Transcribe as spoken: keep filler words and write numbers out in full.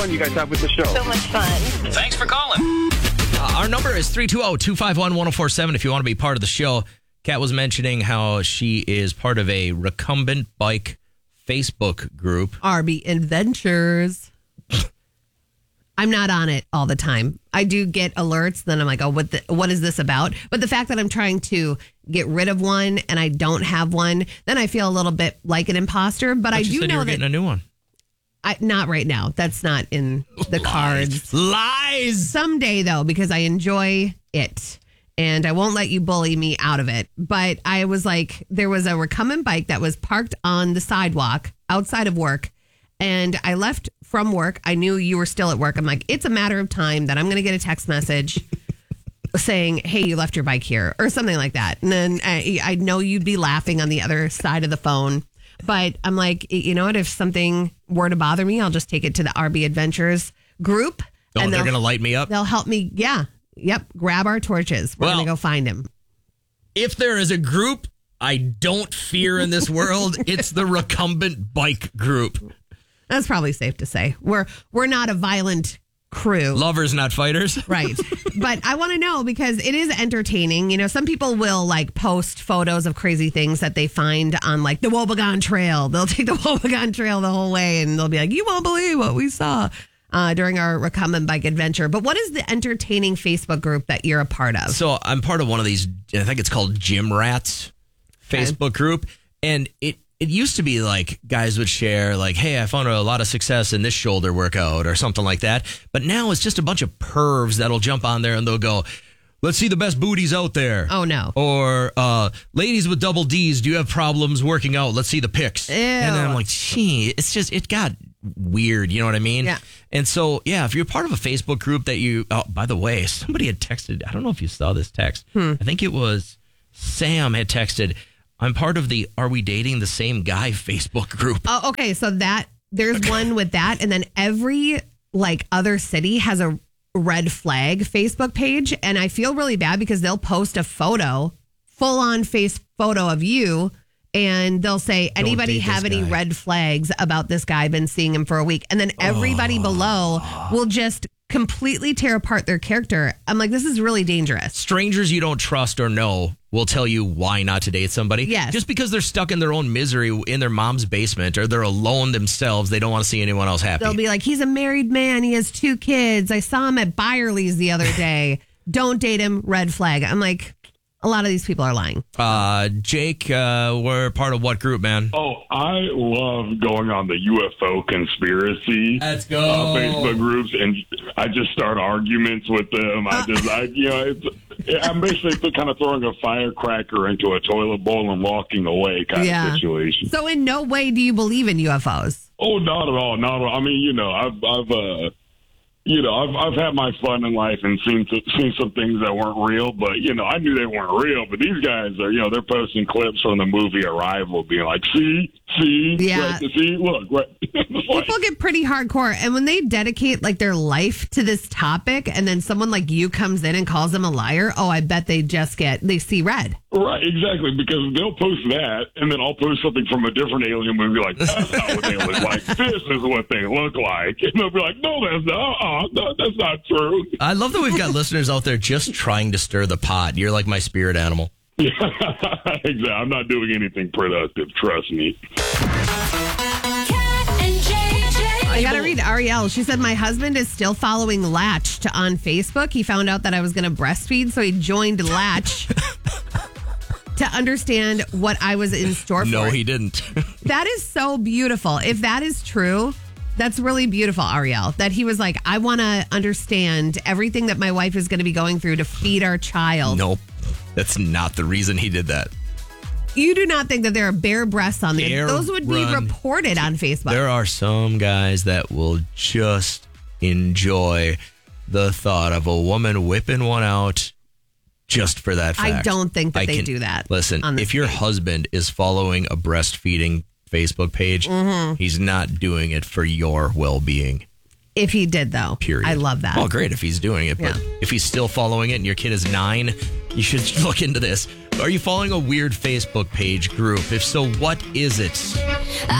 fun you guys have with the show. So much fun. Thanks for calling. Uh, our number is three two zero, two five one, one zero four seven if you want to be part of the show. Kat was mentioning how she is part of a recumbent bike Facebook group. R B Adventures. I'm not on it all the time. I do get alerts. Then I'm like, oh, what the, what is this about? But the fact that I'm trying to get rid of one and I don't have one, then I feel a little bit like an imposter. But, but I you do said know you were that getting a new one. I, not right now. That's not in the Lies. cards. Lies. Someday, though, because I enjoy it. And I won't let you bully me out of it. But I was like, there was a recumbent bike that was parked on the sidewalk outside of work. And I left from work. I knew you were still at work. I'm like, it's a matter of time that I'm going to get a text message saying, hey, you left your bike here or something like that. And then I, I know you'd be laughing on the other side of the phone. But I'm like, you know what? If something were to bother me, I'll just take it to the R B Adventures group. Oh, and they're going to light me up? They'll help me. Yeah. Yep. Grab our torches. We're Well, going to go find him. If there is a group I don't fear in this world, it's the recumbent bike group. That's probably safe to say. We're we're not a violent crew. Lovers, not fighters. Right. But I want to know because it is entertaining. You know, some people will like post photos of crazy things that they find on like the Wobegon Trail. They'll take the Wobegon Trail the whole way and they'll be like, you won't believe what we saw uh, during our recumbent bike adventure. But what is the entertaining Facebook group that you're a part of? So I'm part of one of these, I think it's called Gym Rats Facebook okay. group. And it, it used to be like guys would share like, hey, I found a lot of success in this shoulder workout or something like that. But now it's just a bunch of pervs that'll jump on there and they'll go, let's see the best booties out there. Oh, no. Or uh, ladies with double D's, do you have problems working out? Let's see the pics. Ew. And then I'm like, gee, it's just, it got weird. You know what I mean? Yeah. And so, yeah, if you're part of a Facebook group that you, oh, by the way, somebody had texted, I don't know if you saw this text. Hmm. I think it was Sam had texted, I'm part of the Are We Dating the Same Guy Facebook group. Oh, okay. So that there's one with that. And then every like other city has a red flag Facebook page. And I feel really bad because they'll post a photo, full on face photo of you. And they'll say, anybody have any red flags about this guy? I've been seeing him for a week. And then everybody oh. below will just completely tear apart their character. I'm like, this is really dangerous. Strangers you don't trust or know will tell you why not to date somebody. Yes. Just because they're stuck in their own misery in their mom's basement or they're alone themselves, they don't want to see anyone else happy. They'll be like, he's a married man. He has two kids. I saw him at Byerly's the other day. Don't date him. Red flag. I'm like, a lot of these people are lying. Uh, Jake, uh, we're part of what group, man? Oh, I love going on the U F O conspiracy Let's go. Uh, Facebook groups, and I just start arguments with them. I just, I, you know, it's, I'm basically kind of throwing a firecracker into a toilet bowl and walking away kind yeah. of situation. So in no way do you believe in U F Os? Oh, not at all. Not at all. I mean, you know, I've, I've, uh, You know, I've I've had my fun in life and seen seen some things that weren't real, but you know, I knew they weren't real. But these guys are, you know, they're posting clips from the movie Arrival, being like, "See, see, yeah, right, see, look." Right. Like, people get pretty hardcore, and when they dedicate like their life to this topic, and then someone like you comes in and calls them a liar, oh, I bet they just get they see red. Right, exactly, because they'll post that, and then I'll post something from a different alien movie, like, that's not what they look like. This is what they look like. And they'll be like, no, that's not, uh-uh, no, that's not true. I love that we've got listeners out there just trying to stir the pot. You're like my spirit animal. Yeah, exactly. I'm not doing anything productive, trust me. I got to read Ariel. She said, my husband is still following Latch to, on Facebook. He found out that I was going to breastfeed, so he joined Latch to understand what I was in store for. No, he didn't. That is so beautiful. If that is true, that's really beautiful, Ariel, that he was like, I want to understand everything that my wife is going to be going through to feed our child. Nope. That's not the reason he did that. You do not think that there are bare breasts on there. Air Those would be run. reported on Facebook. There are some guys that will just enjoy the thought of a woman whipping one out just for that fact. I don't think that I they can, do that. Listen, if your page. husband is following a breastfeeding Facebook page, mm-hmm. he's not doing it for your well-being. If he did, though. Period. I love that. Well, great if he's doing it. But yeah. if he's still following it and your kid is nine, you should look into this. Are you following a weird Facebook page group? If so, what is it?